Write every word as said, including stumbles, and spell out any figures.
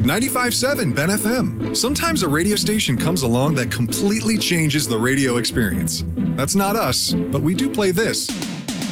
ninety-five point seven Ben F M. Sometimes a radio station comes along that completely changes the radio experience. That's not us, but we do play this.